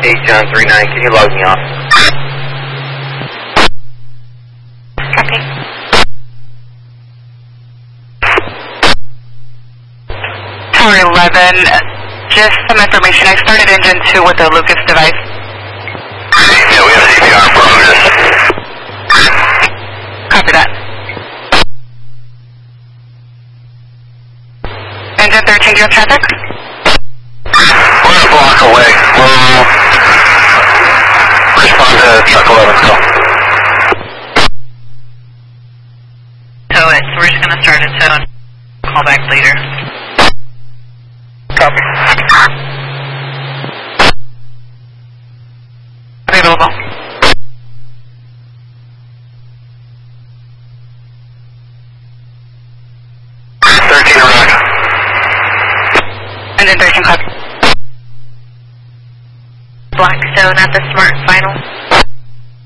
8 John 39, can you log me off? Copy. Tower 11, just some information. I started engine 2 with the Lucas device. Yeah, we have CPR progress. Copy that. Engine 13, do you have traffic? We're a block away. We'll respond to truck 11 call. Tow it, so we're just going to start a tow and call back later. Copy. Available. Engine 13, copy. Black Stone at the Smart Final.